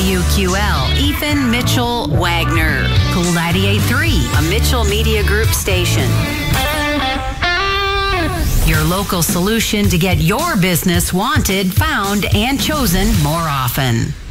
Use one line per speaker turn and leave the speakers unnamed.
WQL, Ethan Mitchell Wagner. Cool 98.3, a Mitchell Media Group station. Your local solution to get your business wanted, found, and chosen more often.